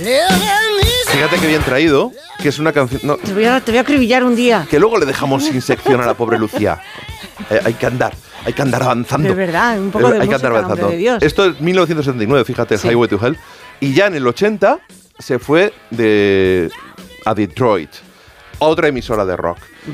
Fíjate que bien traído, que es una canción... No, Te voy a acribillar un día. que luego le dejamos sin sección a la pobre Lucía. Hay que andar avanzando. De verdad, un poco de hay que música, andar avanzando. hombre de Dios. Esto es 1979, fíjate, Sí. Highway to Hell. Y ya en el 80 se fue a Detroit, otra emisora de rock.